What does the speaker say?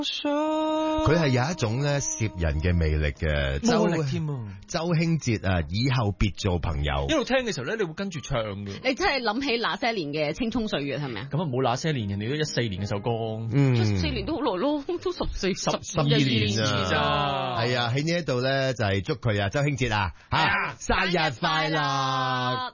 佢係有一種咧攝人嘅魅力嘅， 魔力添啊！ 周興哲啊，以後別做朋友。 一路聽嘅時候咧，你會跟住唱嘅。 你真係諗起那些年嘅青蔥歲月係咪啊？ 咁啊冇那些年，人哋都14年嘅首歌。 14年都好耐咯，都12年咋。 係啊，喺呢一度咧就係祝佢啊，周興哲啊，生日快樂！